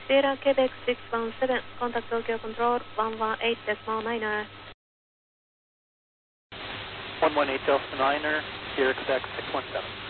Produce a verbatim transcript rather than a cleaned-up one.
Sierra Quebec six one seven, contact Tokyo Control one one eight decimal niner. one one eight Delta Niner, Sierra Quebec six one seven.